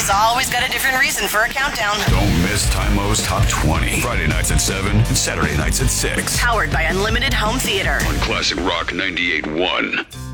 Tymo's always got a different reason for a countdown. Don't miss Tymo's Top 20. Friday nights at 7 and Saturday nights at 6. Powered by Unlimited Home Theater. On Classic Rock 98.1.